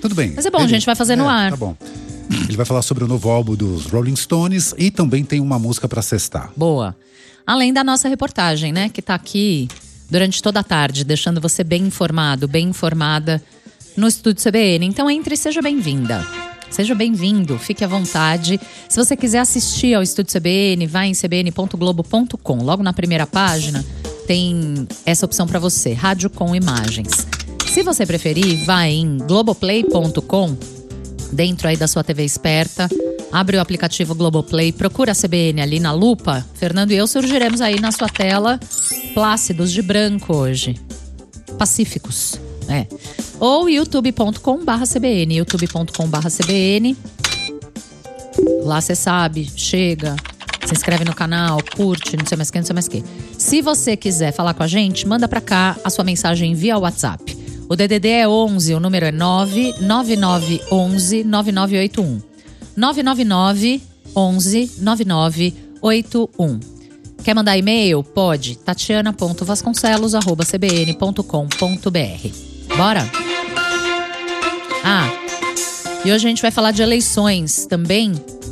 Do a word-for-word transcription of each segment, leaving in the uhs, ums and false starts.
Tudo bem. Mas é bom, a gente vai fazer no é, ar. Tá bom. Ele vai falar sobre o novo álbum dos Rolling Stones e também tem uma música pra sextar. Boa. Além da nossa reportagem, né, que tá aqui durante toda a tarde, deixando você bem informado, bem informada no Estúdio C B N. Então entre e seja bem-vinda. Seja bem-vindo, fique à vontade. Se você quiser assistir ao Estúdio C B N, vai em c b n ponto globo ponto com. Logo na primeira página tem essa opção para você, rádio com imagens. Se você preferir, vai em globoplay ponto com, dentro aí da sua T V esperta, abre o aplicativo Globoplay, procura a C B N ali na lupa. Fernando e eu surgiremos aí na sua tela, plácidos de branco hoje, pacíficos, é. Ou youtube ponto com barra C B N, youtube ponto com barra C B N. Lá você sabe, chega, se inscreve no canal, curte, não sei mais o que, não sei mais o que. Se você quiser falar com a gente, manda pra cá a sua mensagem via WhatsApp. O D D D é onze, o número é nove nove nove onze nove nove oito um. nove nove nove onze nove nove oito um. Quer mandar e-mail? Pode. tatiana ponto vasconcelos arroba c b n ponto com ponto b r. Bora? Ah, e hoje a gente vai falar de eleições também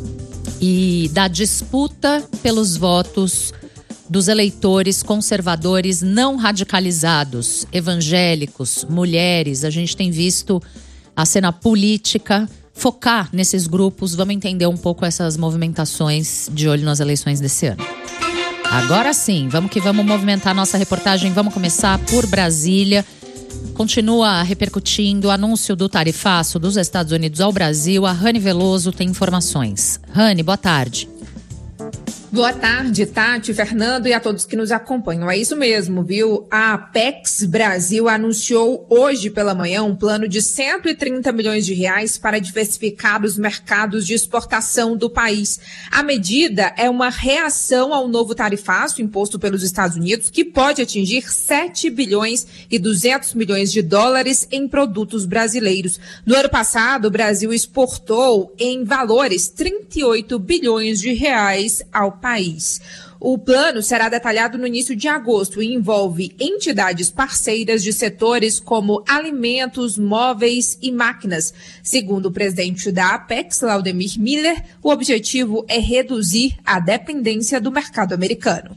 e da disputa pelos votos dos eleitores conservadores não radicalizados, evangélicos, mulheres. A gente tem visto a cena política focar nesses grupos. Vamos entender um pouco essas movimentações de olho nas eleições desse ano. Agora sim, vamos que vamos movimentar a nossa reportagem. Vamos começar por Brasília. Continua repercutindo o anúncio do tarifaço dos Estados Unidos ao Brasil. A Rani Veloso tem informações. Rani, boa tarde. Boa tarde, Tati, Fernando e a todos que nos acompanham. É isso mesmo, viu? A Apex Brasil anunciou hoje pela manhã um plano de cento e trinta milhões de reais para diversificar os mercados de exportação do país. A medida é uma reação ao novo tarifaço imposto pelos Estados Unidos, que pode atingir sete bilhões e duzentos milhões de dólares em produtos brasileiros. No ano passado, o Brasil exportou em valores trinta e oito bilhões de reais ao país. O plano será detalhado no início de agosto e envolve entidades parceiras de setores como alimentos, móveis e máquinas. Segundo o presidente da Apex, Laudemir Miller, o objetivo é reduzir a dependência do mercado americano.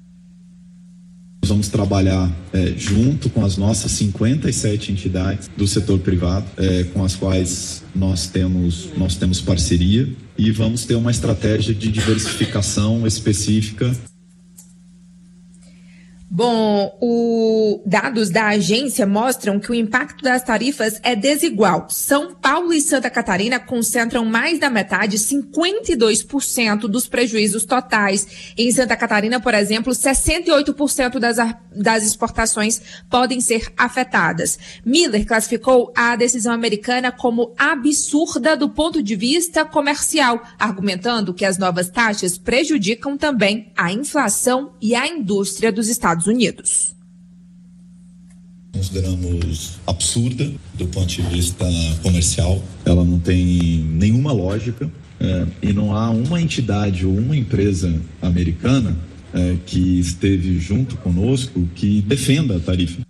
Nós vamos trabalhar é, junto com as nossas cinquenta e sete entidades do setor privado, é, com as quais nós temos, nós temos parceria, e vamos ter uma estratégia de diversificação específica. Bom, os dados da agência mostram que o impacto das tarifas é desigual. São Paulo e Santa Catarina concentram mais da metade, cinquenta e dois por cento dos prejuízos totais. Em Santa Catarina, por exemplo, sessenta e oito por cento das, das exportações podem ser afetadas. Miller classificou a decisão americana como absurda do ponto de vista comercial, argumentando que as novas taxas prejudicam também a inflação e a indústria dos Estados Unidos. Consideramos absurda do ponto de vista comercial. Ela não tem nenhuma lógica é, e não há uma entidade ou uma empresa americana é, que esteve junto conosco que defenda a tarifa.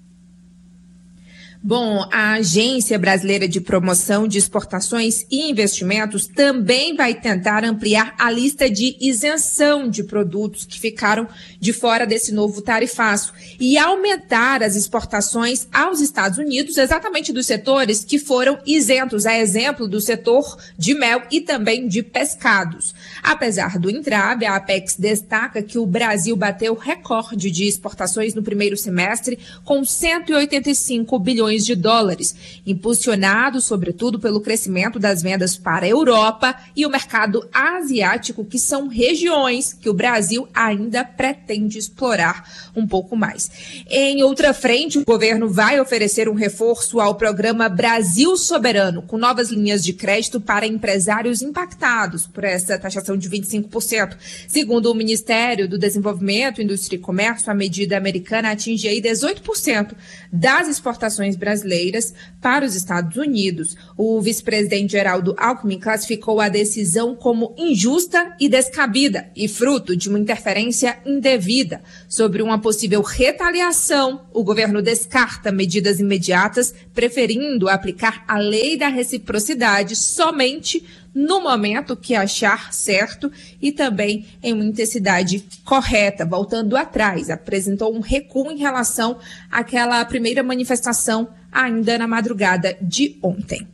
Bom, a Agência Brasileira de Promoção de Exportações e Investimentos também vai tentar ampliar a lista de isenção de produtos que ficaram de fora desse novo tarifaço e aumentar as exportações aos Estados Unidos, exatamente dos setores que foram isentos, a exemplo do setor de mel e também de pescados. Apesar do entrave, a Apex destaca que o Brasil bateu recorde de exportações no primeiro semestre, com cento e oitenta e cinco bilhões de dólares, impulsionado sobretudo pelo crescimento das vendas para a Europa e o mercado asiático, que são regiões que o Brasil ainda pretende explorar um pouco mais. Em outra frente, o governo vai oferecer um reforço ao programa Brasil Soberano, com novas linhas de crédito para empresários impactados por essa taxação redução de vinte e cinco por cento. Segundo o Ministério do Desenvolvimento, Indústria e Comércio, a medida americana atinge aí dezoito por cento das exportações brasileiras para os Estados Unidos. O vice-presidente Geraldo Alckmin classificou a decisão como injusta e descabida e fruto de uma interferência indevida. Sobre uma possível retaliação, o governo descarta medidas imediatas, preferindo aplicar a lei da reciprocidade somente no momento que achar certo e também em uma intensidade correta. Voltando atrás, apresentou um recuo em relação àquela primeira manifestação ainda na madrugada de ontem.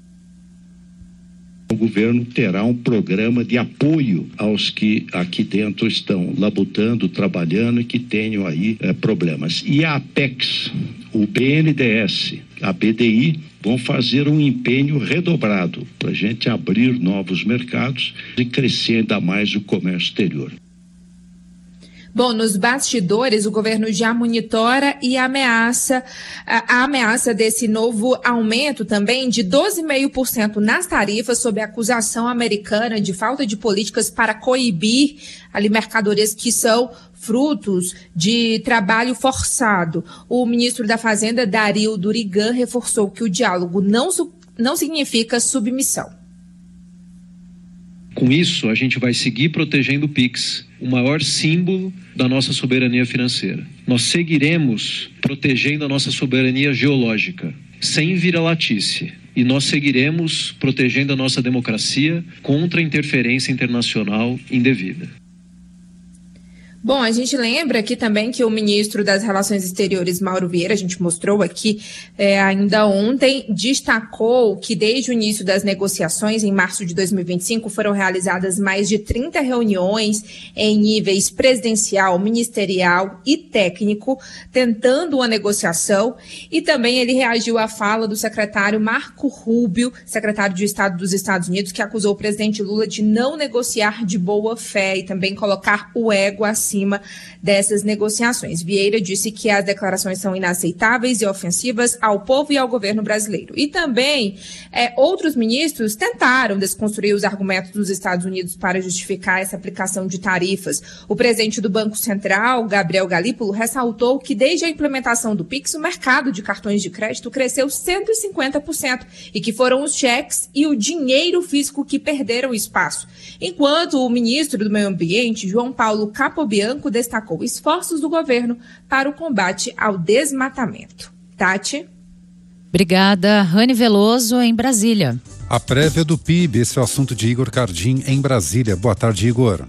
O governo terá um programa de apoio aos que aqui dentro estão labutando, trabalhando e que tenham aí é, problemas. E a Apex, o B N D E S, a B D I, vão fazer um empenho redobrado para a gente abrir novos mercados e crescer ainda mais o comércio exterior. Bom, nos bastidores, o governo já monitora e ameaça a, a ameaça desse novo aumento também de doze vírgula cinco por cento nas tarifas sob a acusação americana de falta de políticas para coibir ali mercadorias que são frutos de trabalho forçado. O ministro da Fazenda, Dario Durigan, reforçou que o diálogo não, não significa submissão. Com isso, a gente vai seguir protegendo o Pix, o maior símbolo da nossa soberania financeira. Nós seguiremos protegendo a nossa soberania geológica, sem vira-latice. E nós seguiremos protegendo a nossa democracia contra a interferência internacional indevida. Bom, a gente lembra aqui também que o ministro das Relações Exteriores, Mauro Vieira, a gente mostrou aqui é, ainda ontem, destacou que desde o início das negociações, em março de dois mil e vinte e cinco, foram realizadas mais de trinta reuniões em níveis presidencial, ministerial e técnico, tentando uma negociação. E também ele reagiu à fala do secretário Marco Rubio, secretário de Estado dos Estados Unidos, que acusou o presidente Lula de não negociar de boa fé e também colocar o ego acima cima dessas negociações. Vieira disse que as declarações são inaceitáveis e ofensivas ao povo e ao governo brasileiro. E também é, outros ministros tentaram desconstruir os argumentos dos Estados Unidos para justificar essa aplicação de tarifas. O presidente do Banco Central, Gabriel Galípolo, ressaltou que desde a implementação do Pix, o mercado de cartões de crédito cresceu cento e cinquenta por cento e que foram os cheques e o dinheiro físico que perderam espaço. Enquanto o ministro do Meio Ambiente, João Paulo Capobianco, destacou esforços do governo para o combate ao desmatamento. Tati? Obrigada. Rani Veloso, em Brasília. A prévia do P I B, esse é o assunto de Igor Cardim, em Brasília. Boa tarde, Igor.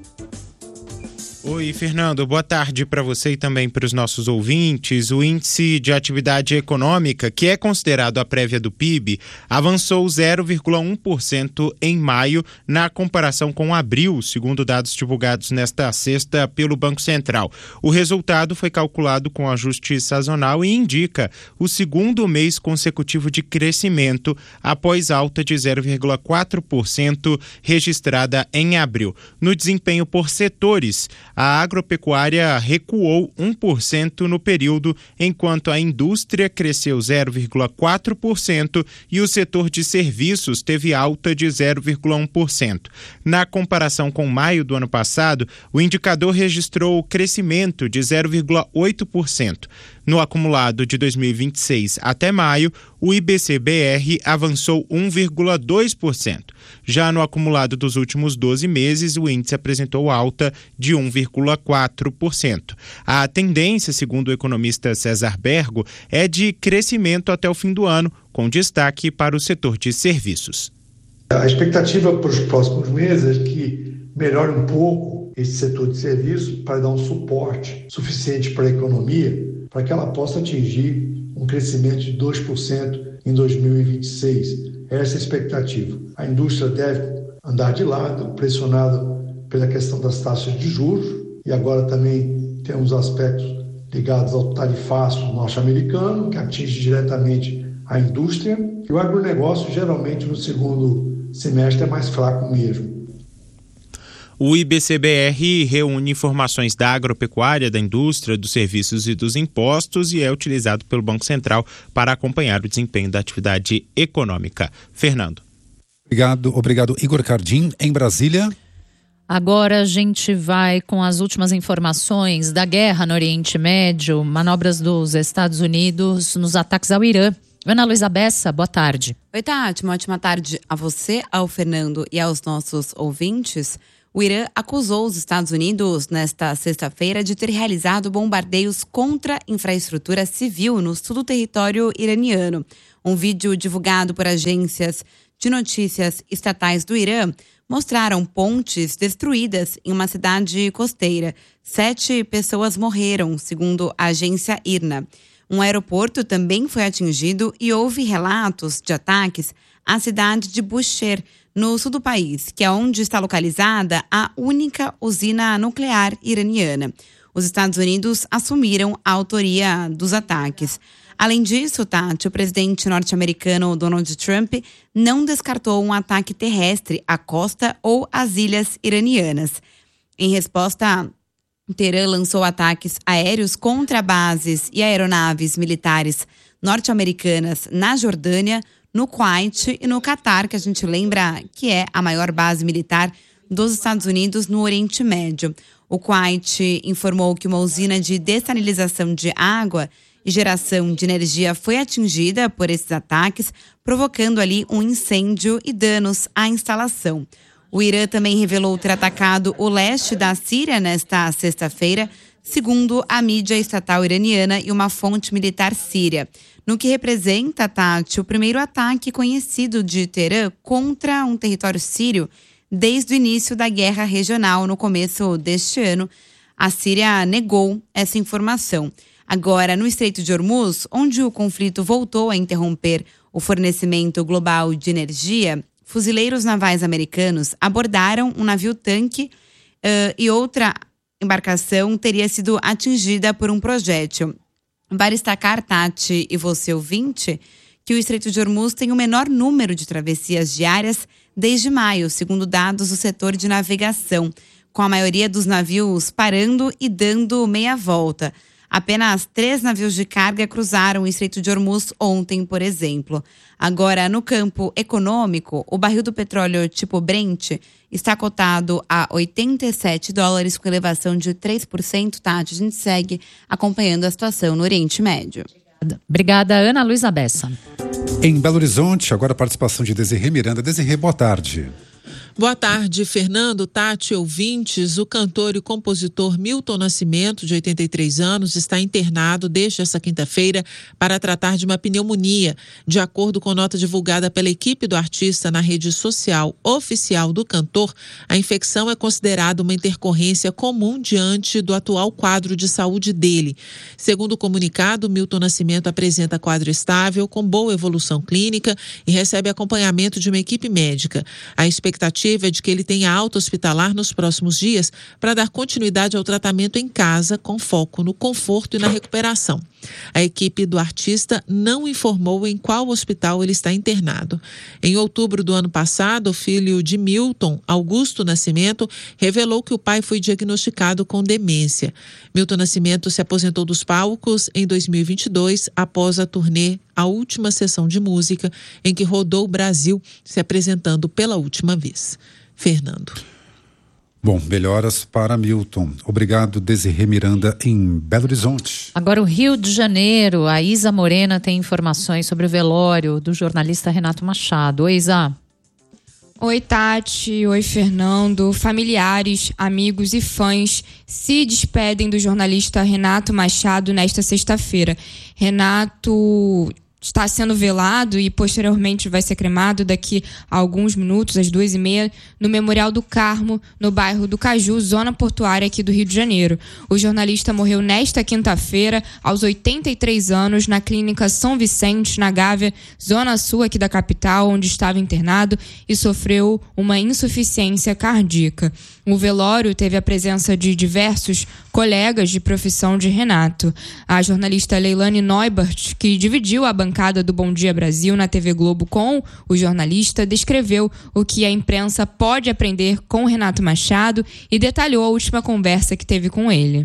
Oi, Fernando. Boa tarde para você e também para os nossos ouvintes. O índice de atividade econômica, que é considerado a prévia do P I B, avançou zero vírgula um por cento em maio na comparação com abril, segundo dados divulgados nesta sexta pelo Banco Central. O resultado foi calculado com ajuste sazonal e indica o segundo mês consecutivo de crescimento após alta de zero vírgula quatro por cento registrada em abril. No desempenho por setores, a agropecuária recuou um por cento no período, enquanto a indústria cresceu zero vírgula quatro por cento e o setor de serviços teve alta de zero vírgula um por cento. Na comparação com maio do ano passado, o indicador registrou crescimento de zero vírgula oito por cento. No acumulado de dois mil e vinte e seis até maio, o I B C B R avançou um vírgula dois por cento. Já no acumulado dos últimos doze meses, o índice apresentou alta de um vírgula quatro por cento. A tendência, segundo o economista César Bergo, é de crescimento até o fim do ano, com destaque para o setor de serviços. A expectativa para os próximos meses é que melhore um pouco esse setor de serviços para dar um suporte suficiente para a economia, para que ela possa atingir um crescimento de dois por cento em dois mil e vinte e seis. Essa é a expectativa. A indústria deve andar de lado, pressionada pela questão das taxas de juros, e agora também temos aspectos ligados ao tarifaço norte-americano, que atinge diretamente a indústria, e o agronegócio, geralmente, no segundo semestre, é mais fraco mesmo. O I B C B R reúne informações da agropecuária, da indústria, dos serviços e dos impostos e é utilizado pelo Banco Central para acompanhar o desempenho da atividade econômica. Fernando. Obrigado, obrigado Igor Cardim, em Brasília. Agora a gente vai com as últimas informações da guerra no Oriente Médio, manobras dos Estados Unidos nos ataques ao Irã. Ana Luísa Bessa, boa tarde. Oi, Tati, uma ótima tarde a você, ao Fernando e aos nossos ouvintes. O Irã acusou os Estados Unidos nesta sexta-feira de ter realizado bombardeios contra infraestrutura civil no sul do território iraniano. Um vídeo divulgado por agências de notícias estatais do Irã mostraram pontes destruídas em uma cidade costeira. Sete pessoas morreram, segundo a agência I R N A. Um aeroporto também foi atingido e houve relatos de ataques à cidade de Bushehr, no sul do país, que é onde está localizada a única usina nuclear iraniana. Os Estados Unidos assumiram a autoria dos ataques. Além disso, Tati, o presidente norte-americano Donald Trump não descartou um ataque terrestre à costa ou às ilhas iranianas. Em resposta, Teherã lançou ataques aéreos contra bases e aeronaves militares norte-americanas na Jordânia, no Kuwait e no Catar, que a gente lembra que é a maior base militar dos Estados Unidos no Oriente Médio. O Kuwait informou que uma usina de dessalinização de água e geração de energia foi atingida por esses ataques, provocando ali um incêndio e danos à instalação. O Irã também revelou ter atacado o leste da Síria nesta sexta-feira, segundo a mídia estatal iraniana e uma fonte militar síria, no que representa, Tati, o primeiro ataque conhecido de Teherã contra um território sírio desde o início da guerra regional no começo deste ano. A Síria negou essa informação. Agora, no Estreito de Hormuz, onde o conflito voltou a interromper o fornecimento global de energia, fuzileiros navais americanos abordaram um navio-tanque uh, e outra embarcação teria sido atingida por um projétil. Vale destacar, Tati e você ouvinte, que o Estreito de Hormuz tem o menor número de travessias diárias desde maio, segundo dados do setor de navegação, com a maioria dos navios parando e dando meia volta. Apenas três navios de carga cruzaram o Estreito de Hormuz ontem, por exemplo. Agora, no campo econômico, o barril do petróleo tipo Brent está cotado a oitenta e sete dólares, com elevação de três por cento. Tati, a gente segue acompanhando a situação no Oriente Médio. Obrigada, Ana Luísa Bessa. Em Belo Horizonte, agora a participação de Desirê Miranda. Desirê, boa tarde. Boa tarde, Fernando, Tati, ouvintes. O cantor e compositor Milton Nascimento, de oitenta e três anos, está internado desde essa quinta-feira para tratar de uma pneumonia. De acordo com nota divulgada pela equipe do artista na rede social oficial do cantor, a infecção é considerada uma intercorrência comum diante do atual quadro de saúde dele. Segundo o comunicado, Milton Nascimento apresenta quadro estável, com boa evolução clínica e recebe acompanhamento de uma equipe médica. A expectativa é de que ele tenha alta hospitalar nos próximos dias para dar continuidade ao tratamento em casa, com foco no conforto e na recuperação. A equipe do artista não informou em qual hospital ele está internado. Em outubro do ano passado, o filho de Milton, Augusto Nascimento, revelou que o pai foi diagnosticado com demência. Milton Nascimento se aposentou dos palcos em dois mil e vinte e dois, após a turnê A Última Sessão de Música, em que rodou o Brasil, se apresentando pela última vez. Fernando. Bom, melhoras para Milton. Obrigado, Desirê Miranda, em Belo Horizonte. Agora, o Rio de Janeiro, a Isa Morena tem informações sobre o velório do jornalista Renato Machado. Oi, Isa. Oi, Tati. Oi, Fernando. Familiares, amigos e fãs se despedem do jornalista Renato Machado nesta sexta-feira. Renato está sendo velado e posteriormente vai ser cremado daqui a alguns minutos, às duas e meia, no Memorial do Carmo, no bairro do Caju, zona portuária aqui do Rio de Janeiro. O jornalista morreu nesta quinta-feira, aos oitenta e três anos, na clínica São Vicente, na Gávea, zona sul aqui da capital, onde estava internado e sofreu uma insuficiência cardíaca. O velório teve a presença de diversos colegas de profissão de Renato. A jornalista Leilane Neubert, que dividiu a bancada do Bom Dia Brasil na T V Globo com o jornalista, descreveu o que a imprensa pode aprender com Renato Machado e detalhou a última conversa que teve com ele.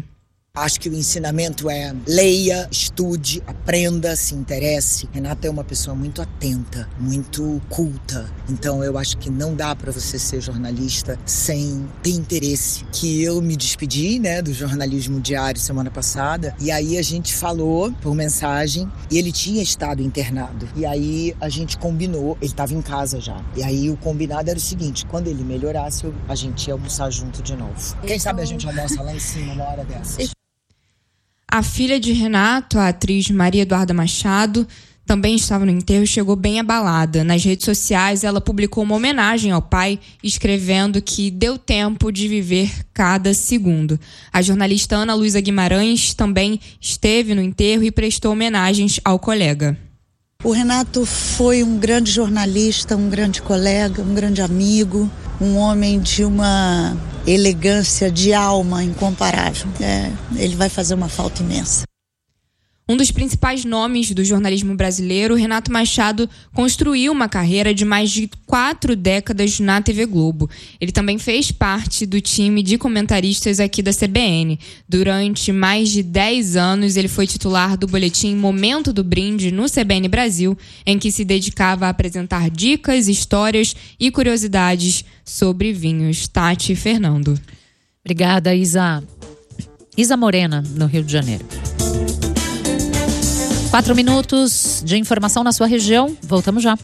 Acho que o ensinamento é leia, estude, aprenda, se interesse. Renata é uma pessoa muito atenta, muito culta. Então eu acho que não dá para você ser jornalista sem ter interesse. Que eu me despedi, né, do jornalismo diário semana passada. E aí a gente falou por mensagem e ele tinha estado internado. E aí a gente combinou, ele estava em casa já. E aí o combinado era o seguinte, quando ele melhorasse, a gente ia almoçar junto de novo. Quem sabe a gente almoça lá em cima uma hora dessas. A filha de Renato, a atriz Maria Eduarda Machado, também estava no enterro e chegou bem abalada. Nas redes sociais, ela publicou uma homenagem ao pai, escrevendo que deu tempo de viver cada segundo. A jornalista Ana Luísa Guimarães também esteve no enterro e prestou homenagens ao colega. O Renato foi um grande jornalista, um grande colega, um grande amigo, um homem de uma elegância de alma incomparável. É, ele vai fazer uma falta imensa. Um dos principais nomes do jornalismo brasileiro, Renato Machado construiu uma carreira de mais de quatro décadas na T V Globo. Ele também fez parte do time de comentaristas aqui da C B N. Durante mais de dez anos, ele foi titular do boletim Momento do Brinde no C B N Brasil, em que se dedicava a apresentar dicas, histórias e curiosidades sobre vinhos. Tati e Fernando. Obrigada, Isa. Isa Morena, no Rio de Janeiro. Quatro minutos de informação na sua região. Voltamos já.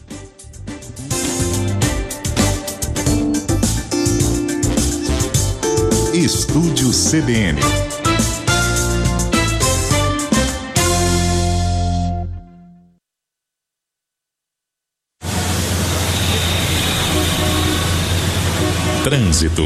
Estúdio C B N. Trânsito.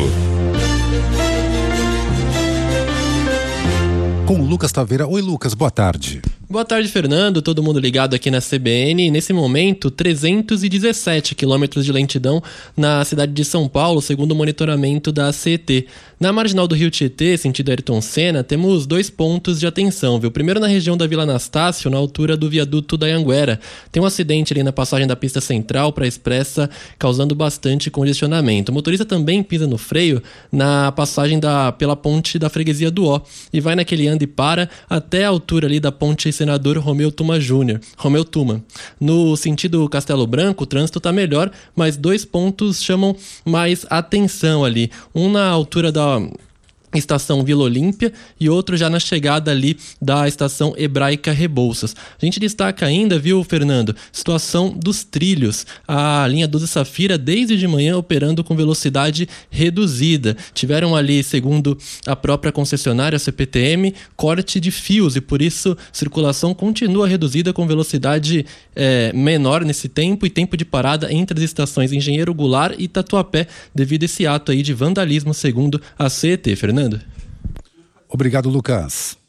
Com o Lucas Taveira. Oi, Lucas, boa tarde. Boa tarde, Fernando. Todo mundo ligado aqui na C B N. Nesse momento, trezentos e dezessete quilômetros de lentidão na cidade de São Paulo, segundo o monitoramento da C E T. Na marginal do Rio Tietê, sentido Ayrton Senna, temos dois pontos de atenção, viu? Primeiro na região da Vila Anastácio, na altura do viaduto da Anhanguera. Tem um acidente ali na passagem da pista central para a Expressa, causando bastante congestionamento. O motorista também pisa no freio na passagem da, pela ponte da Freguesia do Ó e vai naquele anda e para até a altura ali da ponte Senador Romeu Tuma Júnior, Romeu Tuma. No sentido Castelo Branco, o trânsito está melhor, mas dois pontos chamam mais atenção ali. Um na altura da estação Vila Olímpia e outro já na chegada ali da estação Hebraica Rebouças. A gente destaca ainda, viu, Fernando, situação dos trilhos. A linha doze Safira desde de manhã operando com velocidade reduzida. Tiveram ali, segundo a própria concessionária C P T M, corte de fios e por isso circulação continua reduzida com velocidade é, menor nesse tempo e tempo de parada entre as estações Engenheiro Goulart e Tatuapé devido a esse ato aí de vandalismo, segundo a C E T. Fernando. Obrigado, Lucas.